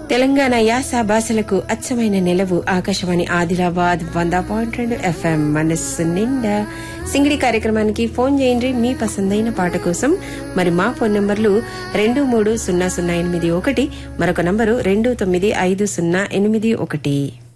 తెలంగాణ యాస భాషలకు అచ్చమైన నిలవు ఆకాశవాణి ఆదిలాబాద్ 100.2 FM మనస్సు నిండా సింగిడి కార్యక్రమానికి ఫోన్ చేయండి మీ పసందైన పాట కోసం. మరి మా ఫోన్ నంబర్లు 230081 మరొక నంబరు 295081.